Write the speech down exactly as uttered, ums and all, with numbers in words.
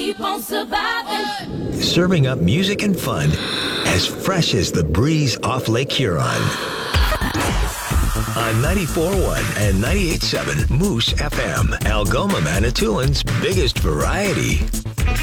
keep on surviving. Serving up music and fun as fresh as the breeze off Lake Huron. On ninety-four point one and ninety-eight point seven Moose F M, Algoma, Manitoulин's biggest variety.